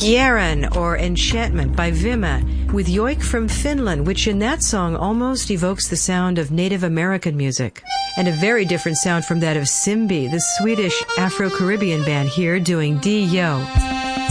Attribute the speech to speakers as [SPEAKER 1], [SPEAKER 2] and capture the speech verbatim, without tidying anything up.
[SPEAKER 1] Gieran, or Enchantment by Vimma, with Joik from Finland, which in that song almost evokes the sound of Native American music. And a very different sound from that of Simbi, the Swedish Afro-Caribbean band here doing D-Yo.